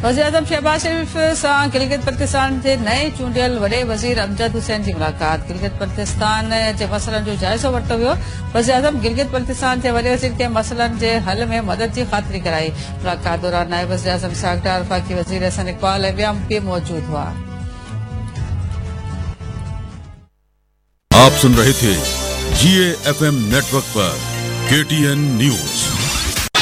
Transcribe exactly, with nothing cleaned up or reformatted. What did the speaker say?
वज़ीर-ए-आज़म शहबाज शरीफ सां गिलगित बल्तिस्तान जे नए चूंडियल वॾे वज़ीर अमजद हुसैन जी मुलाक़ात। गिलगित बल्तिस्तान जे मसइलनि जो जाइज़ो वरितो वियो। वज़ीर-ए-आज़म गिलगित बल्तिस्तान जे वॾे वज़ीर खे मसइलनि जे हल में मदद जी ख़ातिरी कराई। मुलाक़ात दौरान नायब वज़ीर-ए-आज़म इसहाक़ डार, वफ़ाक़ी वज़ीर अहसन इक़बाल ऐं ॿिया मुखी मौजूद हुआ। आप सुन रहे थे जीए एफएम नेटवर्क पर केटीएन न्यूज।